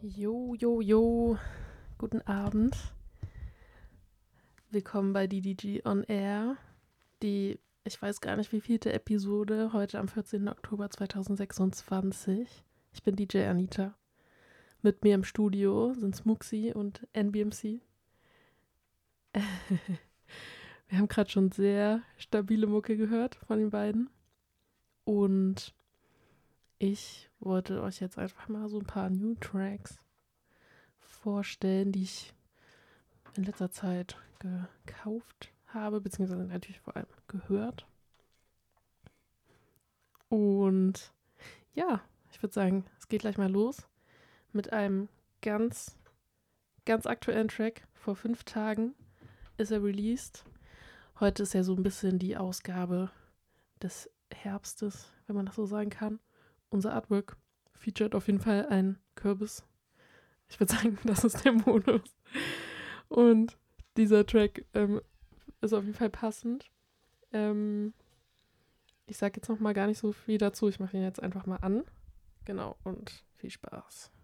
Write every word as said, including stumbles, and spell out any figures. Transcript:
Jo, jo, jo, guten Abend. Willkommen bei D D G On Air. Die, ich weiß gar nicht, wie vielte Episode, heute am vierzehnten Oktober zweitausendsechsundzwanzig. Ich bin D J Anita. Mit mir im Studio sind Smuxi und N B M C. Wir haben gerade schon sehr stabile Mucke gehört von den beiden. Und ich wollte euch jetzt einfach mal so ein paar New Tracks vorstellen, die ich in letzter Zeit gekauft habe, beziehungsweise natürlich vor allem gehört. Und ja, ich würde sagen, es geht gleich mal los mit einem ganz, ganz aktuellen Track. Vor fünf Tagen ist er released. Heute ist ja so ein bisschen die Ausgabe des Herbstes, wenn man das so sagen kann. Unser Artwork featured auf jeden Fall einen Kürbis. Ich würde sagen, das ist der Modus. Und dieser Track ähm, ist auf jeden Fall passend. Ähm, ich sage jetzt noch mal gar nicht so viel dazu. Ich mache ihn jetzt einfach mal an. Genau, und viel Spaß.